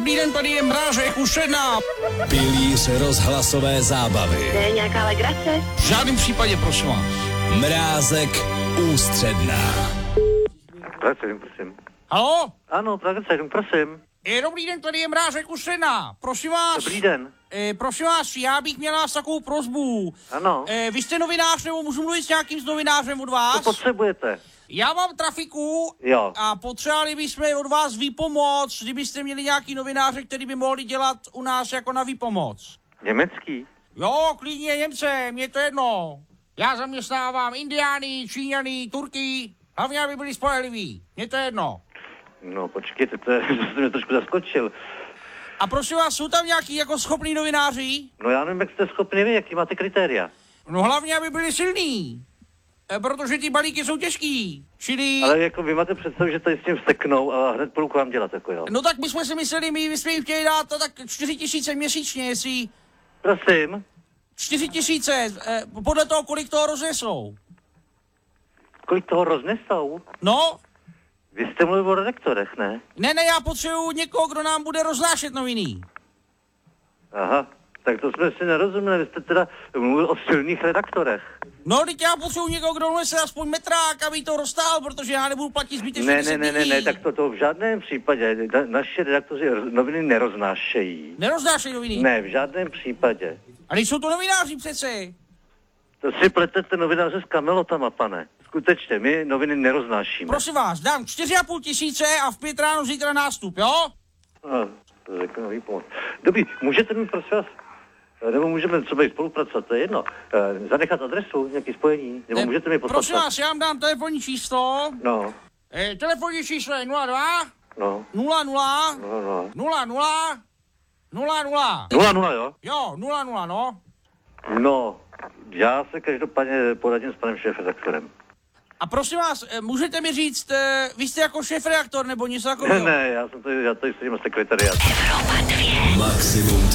Dobrý den, tady je Mrážek Ušena. Pilíř rozhlasové zábavy. To je nějaká legrace? V žádném případě, prosím vás. Mrázek Ústředná. Prosím. Halo? Ano, Praga 7, prosím. Dobrý den, tady je Mrážek Ušena. Prosím vás. Dobrý den. Prosím vás, já bych měla takovou prosbu. Ano. Vy jste novinář, nebo můžu mluvit s nějakým novinářem od vás? Co potřebujete? Já mám trafiku Jo. a potřebovali bychom od vás výpomoc, kdybyste měli nějaký novináře, který by mohli dělat u nás jako na výpomoc. Německý? Jo, klidně Němce, mě to jedno. Já zaměstnávám Indiány, Číňany, Turky, hlavně aby byli spolehliví. Mě to jedno. No počkejte, to jste mě trošku zaskočil. A prosím vás, jsou tam nějaký jako schopní novináři? No já nevím, jak jste schopni vy, jaký máte kritéria. No hlavně, aby byli silní. Protože ty balíky jsou těžký. Čili... Ale jako vy máte představu, že tady s tím vsteknou a hned půjdu k vám dělat, jako jo. No tak my jsme si mysleli, my jsme jim chtěli dát to tak 4 000 měsíčně, jestli... Prosím. 4 000, podle toho, kolik toho roznesou. Kolik toho roznesou? No, Vy jste mluvil o redaktorech, ne? ne, já potřebuju někoho, kdo nám bude roznášet noviny. Aha, tak to jsme si nerozuměli, vy jste teda mluvil o silných redaktorech. No, teď já potřebuju někoho, kdo donese aspoň metrák, aby to roztáhl, protože já nebudu platit zbytečně. Ne, tak to v žádném případě. Naši redaktoři noviny neroznášejí. Neroznášej noviny? Ne, v žádném případě. A nejsou to novináři přece. To si pletete novináře s kamelotama, pane. Skutečně, my noviny neroznášíme. Prosím vás, dám 4,5 tisíce a v 5 ráno zítra nástup, jo? No, to řeknu nový pomoc. Dobrý, můžete mi prosím vás, nebo můžeme třeba i spolupracovat, to je jedno, zanechat adresu, nějaký spojení, nebo můžete mi poslat. Prosím vás, já vám dám telefonní číslo. No. Telefonní číslo je 02 No. 00 No. 00 00. 0, jo? Jo, 00, no. No, já se každopádně poradím s panem šéfredaktorem. A prosím vás, můžete mi říct, vy jste jako šéfredaktor nebo něco takového? Ne, já tady sedím na sekretariátu. Maximum